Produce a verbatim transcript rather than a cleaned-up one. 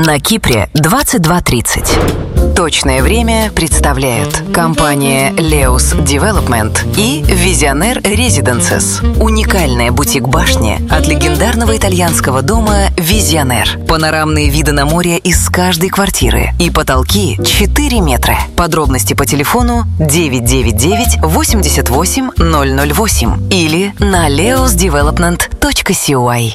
На Кипре двадцать два тридцать. Точное время представляют компания Leos Development и Visionaire Residences. Уникальная бутик-башня от легендарного итальянского дома Visionaire. Панорамные виды на море из каждой квартиры и потолки четыре метра. Подробности по телефону девять девять девять восемьдесят восемь ноль ноль восемь или на leos development точка си ой.